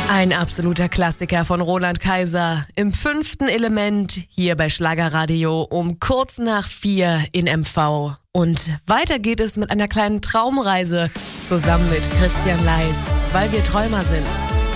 Ein absoluter Klassiker von Roland Kaiser im 5. Element hier bei Schlagerradio um kurz nach 4 in MV. Und weiter geht es mit einer kleinen Traumreise zusammen mit Christian Leis, weil wir Träumer sind.